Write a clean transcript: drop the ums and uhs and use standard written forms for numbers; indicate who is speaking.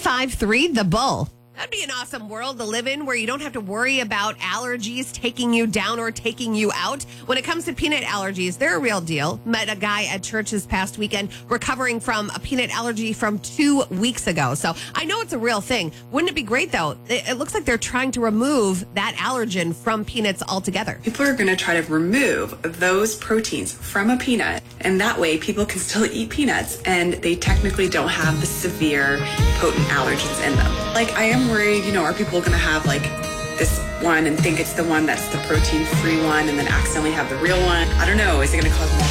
Speaker 1: 1053 The Bull. That'd be an awesome world to live in where you don't have to worry about allergies taking you down or taking you out. When it comes to peanut allergies, they're a real deal. Met a guy at church this past weekend recovering from a peanut allergy from 2 weeks ago. So I know it's a real thing. Wouldn't it be great, though? It looks like they're trying to remove that allergen from peanuts altogether.
Speaker 2: People are going to try to remove those proteins from a peanut, and that way people can still eat peanuts, and they technically don't have the severe, potent allergens in them. Like, I am worried, are people going to have like this one and think it's the one that's the protein-free one and then accidentally have the real one? I don't know. Is it going to cause more